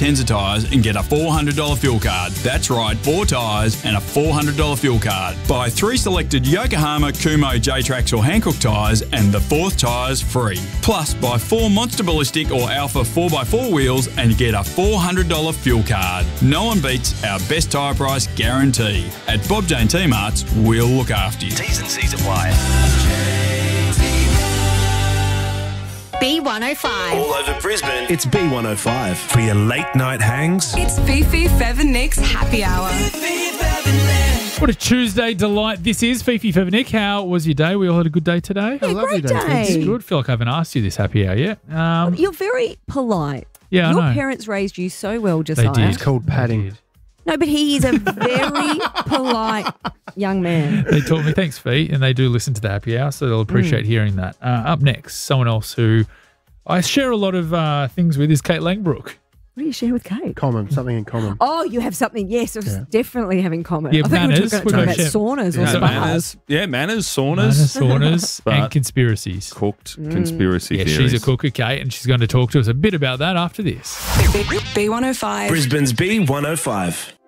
Tenza tyres and get a $400 fuel card. That's right, 4 tyres and a $400 fuel card. Buy 3 selected Yokohama, Kumo, J-Trax or Hankook tyres and the 4th tyre's free. Plus, buy 4 Monster Ballistic or Alpha 4x4 wheels and get a $400 fuel card. No one beats our best tyre price guarantee. At Bob Jane T-Marts, we'll look after you. T's and C's apply. B105. All over Brisbane. It's B105 for your late night hangs. It's Fifi, Fev and Nick's happy hour. What a Tuesday delight this is. Fifi, Fev, Nick, how was your day? We all had a good day today? Yeah, great day. It's good. I feel like I haven't asked you this happy hour yet. You're very polite. Yeah, I Your know. parents raised you so well, They Josiah. did. It's called padding. No, but he is a very polite young man. They taught me, thanks, Fee, and they do listen to the happy hour, so they'll appreciate hearing that. Up next, someone else who I share a lot of things with is Kate Langbrook. What do you share with Kate? Something in common. Oh, you have something. Yes, it's definitely having common. Yeah, I think manners. we're going to talk about saunas or spas. Manners, saunas. Saunas But- and conspiracies. Cooked conspiracy Yeah, theories. she's a cooker, Kate, and she's going to talk to us a bit about that after this. B105. Brisbane's B105.